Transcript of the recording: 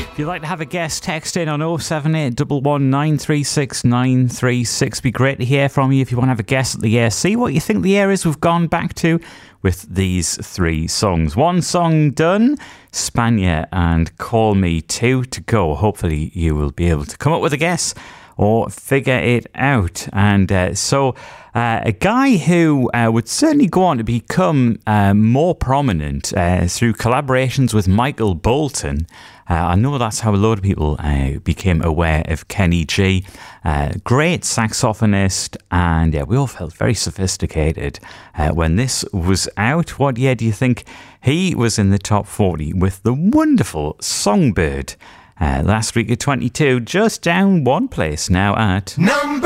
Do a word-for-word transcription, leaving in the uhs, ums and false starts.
If you'd like to have a guest, text in on oh seven eight one one nine three six nine three six. Be great to hear from you if you want to have a guess at the year. See what you think the year is we've gone back to with these three songs. One song done, Spania and Call Me. Two to go. Hopefully you will be able to come up with a guess or figure it out. And uh, so uh, a guy who uh, would certainly go on to become uh, more prominent uh, through collaborations with Michael Bolton. Uh, I know that's how a lot of people uh, became aware of Kenny G. Uh, great saxophonist, and yeah, we all felt very sophisticated uh, when this was out. What year do you think he was in the top forty with the wonderful Songbird? Uh, last week at twenty-two, just down one place now at number